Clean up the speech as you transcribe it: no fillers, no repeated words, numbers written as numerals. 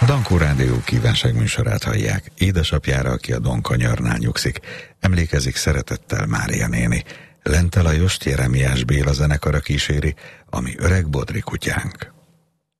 Dankó Rádió kívánságműsorát hallják. Édesapjára, aki a Donkanyarnál nyugszik, emlékezik szeretettel Mária néni. Lente Lajost Jeremiás Béla zenekara kíséri, ami öreg bodri kutyánk.